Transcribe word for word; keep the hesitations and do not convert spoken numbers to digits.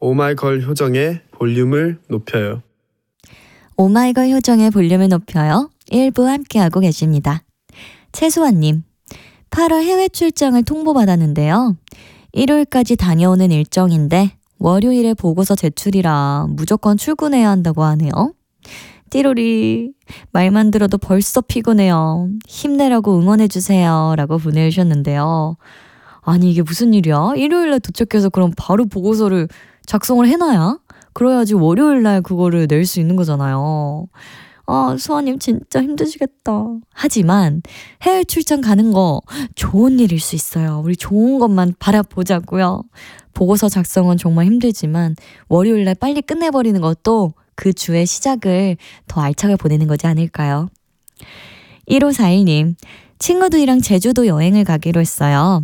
오마이걸 효정의 볼륨을 높여요. 오마이걸 효정의 볼륨을 높여요. 일부 함께하고 계십니다. 최수환님, 팔월 해외 출장을 통보받았는데요. 일요일까지 다녀오는 일정인데 월요일에 보고서 제출이라 무조건 출근해야 한다고 하네요. 띠로리, 말만 들어도 벌써 피곤해요. 힘내라고 응원해주세요. 라고 보내주셨는데요. 아니 이게 무슨 일이야? 일요일날 도착해서 그럼 바로 보고서를 작성을 해놔야? 그래야지 월요일날 그거를 낼 수 있는 거잖아요. 아, 수아님 진짜 힘드시겠다. 하지만 해외 출장 가는 거 좋은 일일 수 있어요. 우리 좋은 것만 바라보자고요. 보고서 작성은 정말 힘들지만 월요일날 빨리 끝내버리는 것도 그 주의 시작을 더 알차게 보내는 거지 않을까요? 일오사일 님, 친구들이랑 제주도 여행을 가기로 했어요.